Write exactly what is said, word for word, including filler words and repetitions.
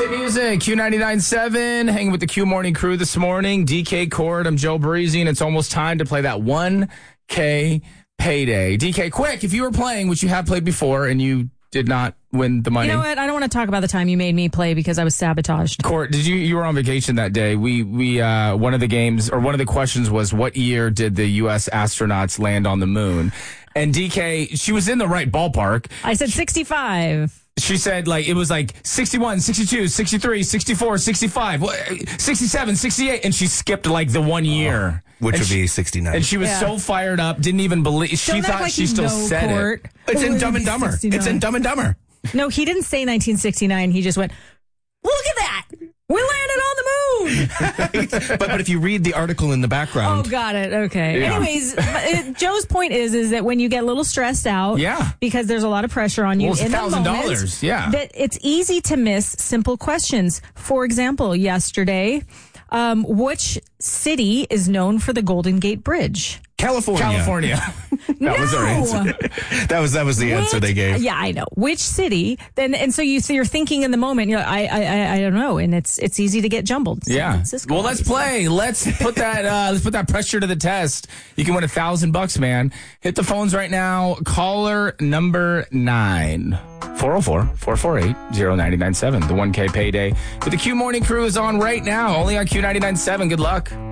Hit music, Q ninety-nine point seven, hanging with the Q Morning Crew this morning. D K Cord, I'm Joe Breezy, and it's almost time to play that one K payday. D K, quick, if you were playing, which you have played before, and you did not win the money. You know what? I don't want to talk about the time you made me play because I was sabotaged. Court, did you you were on vacation that day? We we uh, one of the games or one of the questions was, what year did the U S astronauts land on the moon? And D K, she was in the right ballpark. I said sixty-five. She said, like, it was like sixty-one, sixty-two, sixty-three, sixty-four, sixty-five, sixty-seven, sixty-eight, and she skipped, like, the one year. Oh, which and would she, be sixty-nine. And she was yeah. so fired up, didn't even believe. She Don't thought like she you still know, said Court. it. It's in Oh, Dumb and it'd be Dumber. sixty-nine. It's in Dumb and Dumber. No, he didn't say nineteen sixty-nine. He just went, look at that. We landed on the moon. but but if you read the article in the background. Oh, got it. Okay. Yeah. Anyways, it, Joe's point is is that when you get a little stressed out, Yeah. because there's a lot of pressure on you Well, it's in the one thousand dollars, moment, yeah. that it's easy to miss simple questions. For example, yesterday, um, which city is known for the Golden Gate Bridge? California. California. That no. was our answer. That was that was the answer Which- they gave. Yeah, I know. Which city? Then and so you so you're thinking in the moment. You know, I I I, I don't know, and it's it's easy to get jumbled. San Yeah. Francisco, Well, let's play. Let's put that uh, let's put that pressure to the test. You can win a thousand bucks, man. Hit the phones right now. Caller number nine. four oh four, four four eight, oh nine nine seven. The one K payday with the Q Morning Crew is on right now. Only on Q ninety-nine point seven. Good luck.